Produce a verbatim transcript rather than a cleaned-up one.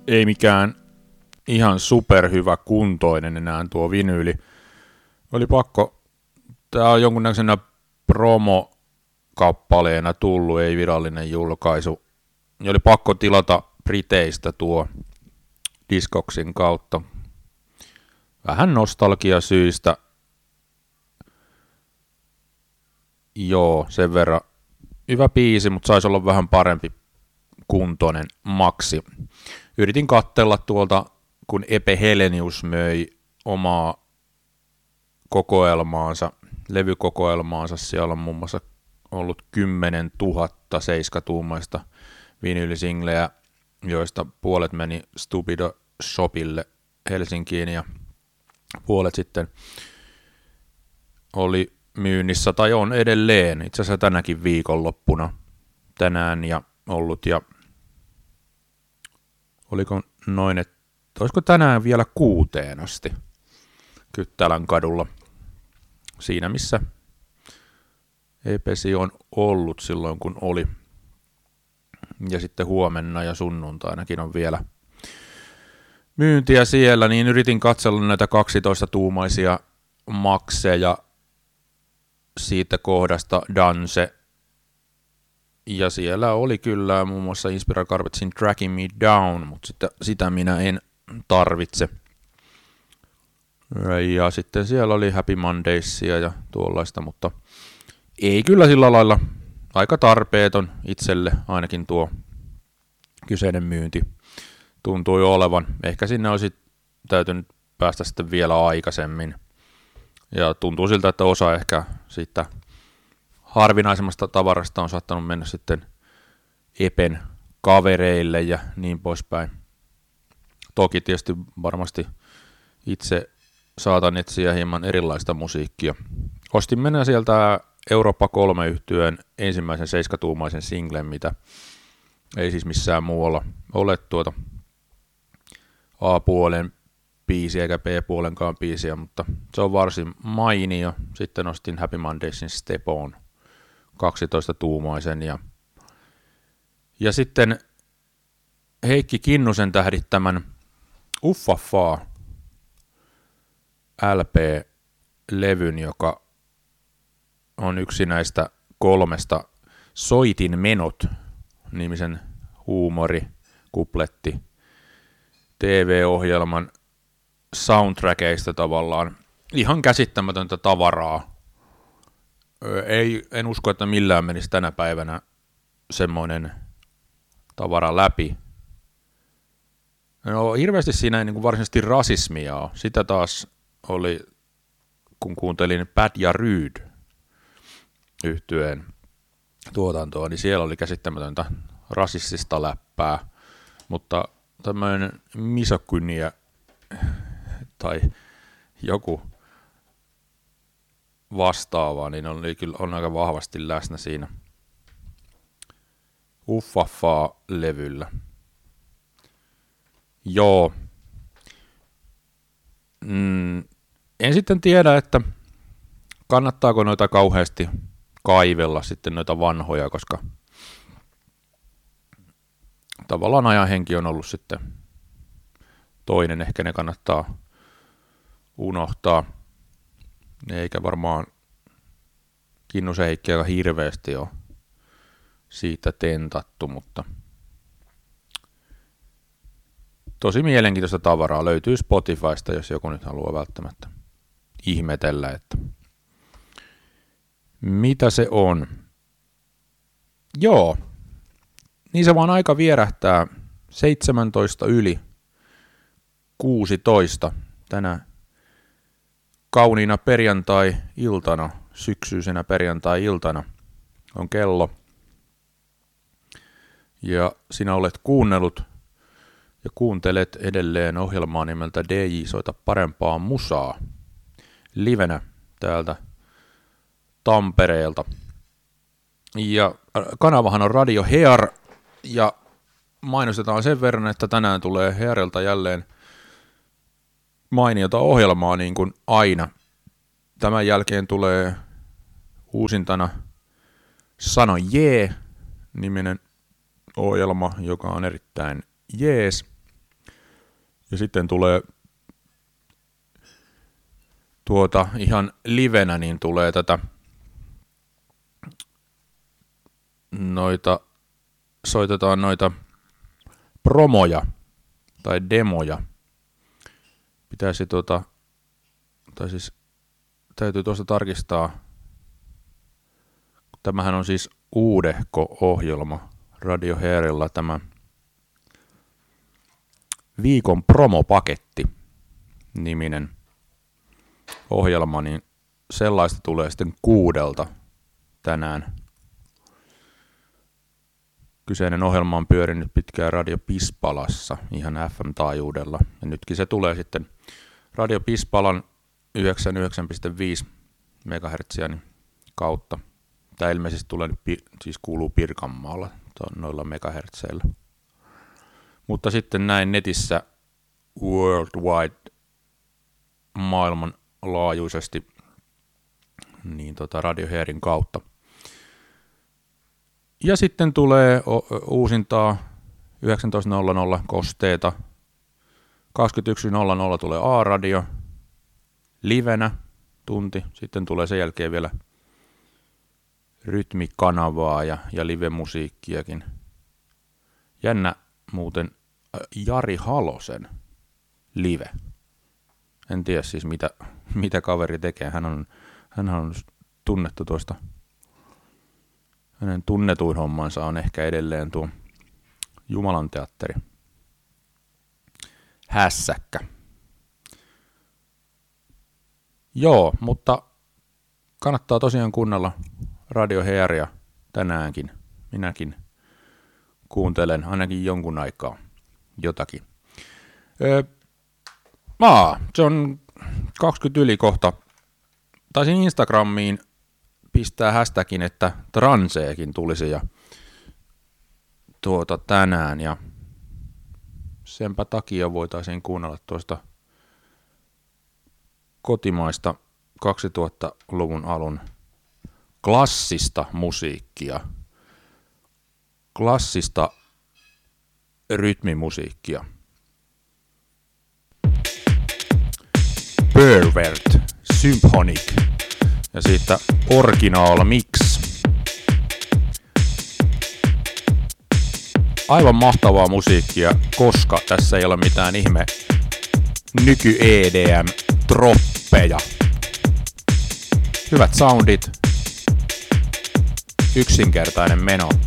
ei mikään ihan superhyvä kuntoinen enää tuo vinyyli. Oli pakko, tää on jonkunnäköisenä promokappaleena tullut, ei virallinen julkaisu. Ja oli pakko tilata Briteistä tuo Discogsin kautta. Vähän nostalgiasyistä. Joo, sen verran hyvä biisi, mutta saisi olla vähän parempi kuntoinen maksi. Yritin katsella tuolta, kun Epe Helenius möi omaa kokoelmaansa, levykokoelmaansa. Siellä on muun muassa ollut kymmenen tuhatta seiskatuumaista vinyylisingleä, joista puolet meni Stupido Shopille Helsinkiin ja puolet sitten oli myynnissä tai on edelleen, itse asiassa tänäkin viikonloppuna tänään ja ollut ja oliko noin, että olisiko tänään vielä kuuteen asti Kyttälän kadulla, siinä missä Epesi on ollut silloin kun oli ja sitten huomenna ja sunnuntainakin on vielä myyntiä siellä, niin yritin katsella näitä kaksitoista-tuumaisia makseja siitä kohdasta Dance. Ja siellä oli kyllä muun muassa Inspira Carpetsin Tracking Me Down, mutta sitä, sitä minä en tarvitse. Ja sitten siellä oli Happy Mondaysia ja tuollaista, mutta ei kyllä sillä lailla aika tarpeeton itselle ainakin tuo kyseinen myynti tuntui olevan. Ehkä sinne olisi täytynyt päästä sitten vielä aikaisemmin. Ja tuntuu siltä, että osa ehkä siitä harvinaisemmasta tavarasta on saattanut mennä sitten Epen kavereille ja niin poispäin. Toki tietysti varmasti itse saatan etsiä hieman erilaista musiikkia. Ostin mennä sieltä Eurooppa kolme -yhtyeen ensimmäisen seiskatuumaisen singlen, mitä ei siis missään muualla ole tuota A-puolen biisiä eikä B-puolenkaan biisiä, mutta se on varsin mainio. Sitten ostin Happy Mondaysin Step On kaksitoista-tuumaisen ja, ja sitten Heikki Kinnusen tähdittämän Uffaffaa L P-levyn, joka on yksi näistä kolmesta Soitin menot -nimisen huumori, kupletti, T V-ohjelman soundtrackeista tavallaan. Ihan käsittämätöntä tavaraa. Ei, en usko, että millään menisi tänä päivänä semmoinen tavara läpi. No, hirveästi siinä ei niin kuin varsinaisesti rasismia ole. Sitä taas oli, kun kuuntelin Bad ja Ryd -yhtyeen tuotantoa, niin siellä oli käsittämätöntä rasistista läppää, mutta tämmöinen misogynia tai joku vastaava, niin on, kyllä on aika vahvasti läsnä siinä Uffaffaa-levyllä. Joo. Mm, en sitten tiedä, että kannattaako noita kauheasti kaivella sitten noita vanhoja, koska tavallaan ajanhenki on ollut sitten toinen, ehkä ne kannattaa unohtaa, eikä varmaan Kinnusen Heikki aika hirveästi ole siitä tentattu, mutta tosi mielenkiintoista tavaraa löytyy Spotifysta, jos joku nyt haluaa välttämättä ihmetellä, että mitä se on. Joo, niin se vaan aika vierähtää seitsemäntoista yli kuusitoista tänä kauniina perjantai-iltana, syksyisenä perjantai-iltana on kello. Ja sinä olet kuunnellut ja kuuntelet edelleen ohjelmaa nimeltä D J Soita parempaa musaa livenä täältä Tampereelta. Ja kanavahan on Radio Hear ja mainostetaan sen verran, että tänään tulee Hearilta jälleen mainiota ohjelmaa niin kuin aina. Tämän jälkeen tulee uusintana Sano Jee -niminen ohjelma, joka on erittäin jees. Ja sitten tulee tuota ihan livenä, niin tulee tätä noita, soitetaan noita promoja tai demoja. Pitäisi tuota, tai siis täytyy tuosta tarkistaa. Tämähän on siis uudehko ohjelma Radio Hairilla, tämä viikon promopaketti niminen ohjelma, niin sellaista tulee sitten kuudelta tänään. Kyseinen ohjelma on pyörinyt pitkään Radio Pispalassa ihan F M-taajuudella. Ja nytkin se tulee sitten Radio Pispalan yhdeksänkymmentäyhdeksän pilkku viisi megahertsiä kautta. Tämä ilmeisesti tulee, siis kuuluu Pirkanmaalla noilla megahertseillä. Mutta sitten näin netissä worldwide maailmanlaajuisesti niin tota Radio Hairin kautta. Ja sitten tulee uusintaa yhdeksäntoista nolla nolla kosteeta. kaksikymmentäyksi nolla nolla tulee A-radio livenä tunti. Sitten tulee sen jälkeen vielä rytmikanavaa ja, ja live-musiikkiakin. Jännä muuten Jari Halosen live. En tiedä siis mitä, mitä kaveri tekee. Hän on, hän on tunnettu tuosta. Hänen tunnetuin hommansa on ehkä edelleen tuo Jumalan teatteri. Hässäkkä. Joo, mutta kannattaa tosiaan kuunnella Radio Hairia tänäänkin. Minäkin kuuntelen ainakin jonkun aikaa jotakin. Öö, aa, se on kaksikymmentä yli kohta. Taisin Instagramiin pistää hashtagin, että transeekin tulisi ja tuota tänään ja senpä takia voitaisiin kuunnella tuosta kotimaista kaksituhattaluvun alun klassista musiikkia, klassista rytmimusiikkia. Pervert Symphonic ja siitä Original Mix. Aivan mahtavaa musiikkia, koska tässä ei ole mitään ihme nyky-E D M-troppeja. Hyvät soundit, yksinkertainen meno.